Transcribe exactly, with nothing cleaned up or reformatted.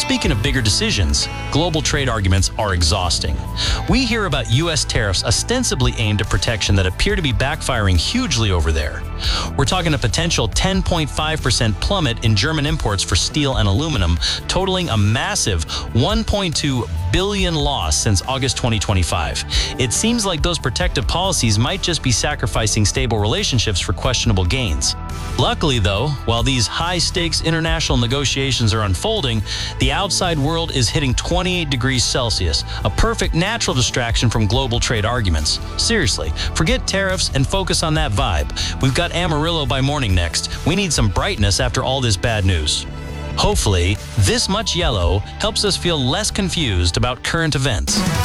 Speaking of bigger decisions, global trade arguments are exhausting. We hear about U S tariffs ostensibly aimed at protection that appear to be backfiring hugely over there. We're talking a potential ten point five percent plummet in German imports for steel and aluminum, totaling a massive one point two billion dollars loss since August twenty twenty-five. It seems like those protective policies might just be sacrificing stable relationships for questionable gains. Luckily, though, while these high-stakes international negotiations are unfolding, the outside world is hitting twenty-eight degrees Celsius, a perfect natural distraction from global trade arguments. Seriously, forget tariffs and focus on that vibe. We've got Amarillo by morning next. We need some brightness after all this bad news. Hopefully, this much yellow helps us feel less confused about current events.